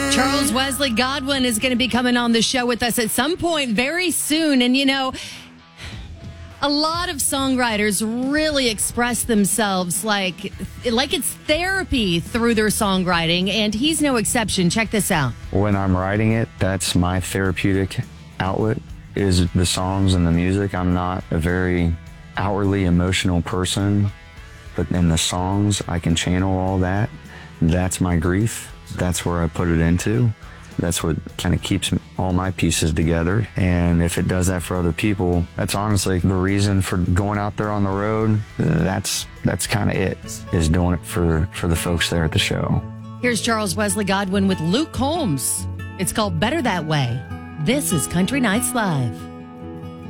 Charles Wesley Godwin is going to be coming on the show with us at some point very soon. And, a lot of songwriters really express themselves like it's therapy through their songwriting, and he's no exception. Check this out. When I'm writing it, that's my therapeutic outlet, is the songs and the music. I'm not a very outwardly emotional person, but in the songs, I can channel all that. That's my grief. That's where I put it into. That's what kind of keeps all my pieces together. And if it does that for other people, that's honestly the reason for going out there on the road. That's kind of it, is doing it for the folks there at the show. Here's Charles Wesley Godwin with Luke Combs. It's called Better That Way. This is Country Nights Live.